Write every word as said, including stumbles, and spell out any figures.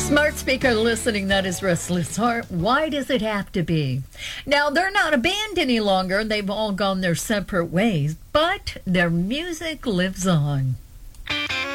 Smart speaker listening, that is Restless Heart. Why does it have to be? Now, they're not a band any longer. They've all gone their separate ways, but their music lives on.